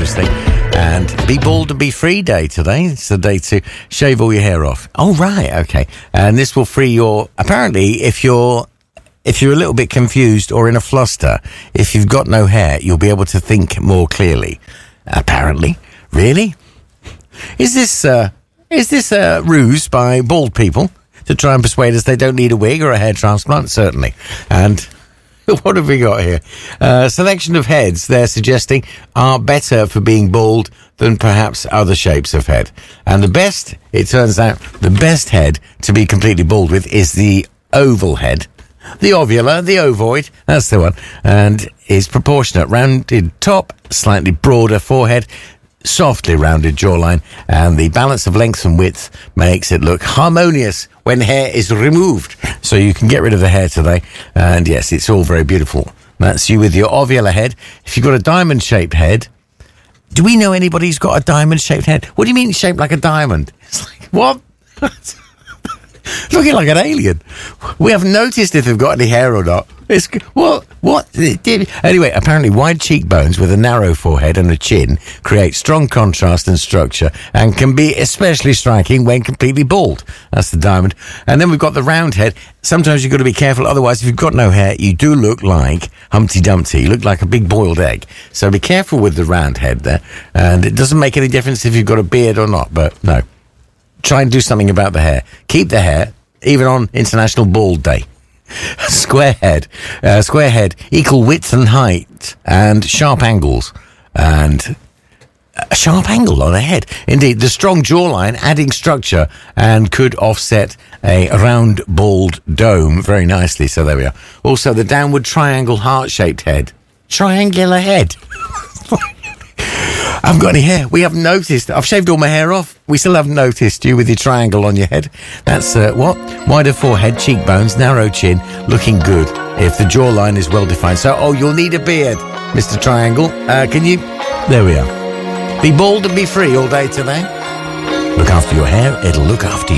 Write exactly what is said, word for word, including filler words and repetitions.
interesting. And Be Bald and Be Free Day today. It's the day to shave all your hair off. Oh, right, okay. And this will free your... Apparently, if you're if you're a little bit confused or in a fluster, if you've got no hair, you'll be able to think more clearly. Apparently. Really? Is this, uh, is this a ruse by bald people to try and persuade us they don't need a wig or a hair transplant? Certainly. And... what have we got here? A uh, selection of heads they're suggesting are better for being bald than perhaps other shapes of head. And the best, it turns out, the best head to be completely bald with is the oval head. The ovular, the ovoid, that's the one. And is proportionate, rounded top, slightly broader forehead, softly rounded jawline, and the balance of length and width makes it look harmonious when hair is removed. So you can get rid of the hair today, and yes, it's all very beautiful. That's you with your ovular head. If you've got a diamond-shaped head, do we know anybody who's got a diamond-shaped head? What do you mean shaped like a diamond? It's like, what? Looking like an alien. We haven't noticed if they've got any hair or not. It's what? What? Anyway, apparently wide cheekbones with a narrow forehead and a chin create strong contrast and structure and can be especially striking when completely bald. That's the diamond. And then we've got the round head. Sometimes you've got to be careful. Otherwise, if you've got no hair, you do look like Humpty Dumpty. You look like a big boiled egg. So be careful with the round head there. And it doesn't make any difference if you've got a beard or not. But no. Try and do something about the hair. Keep the hair, even on International Bald Day. Square head. Uh, square head, equal width and height, and sharp angles. And a sharp angle on a head. Indeed, the strong jawline adding structure and could offset a round, bald dome very nicely. So there we are. Also, the downward triangle heart-shaped head. Triangular head. I haven't got any hair. We haven't noticed. I've shaved all my hair off. We still haven't noticed you with your triangle on your head. That's, uh, what? Wider forehead, cheekbones, narrow chin, looking good if the jawline is well defined. So, oh, you'll need a beard, Mister Triangle. Uh, can you? There we are. Be bald and be free all day today. Look after your hair. It'll look after you.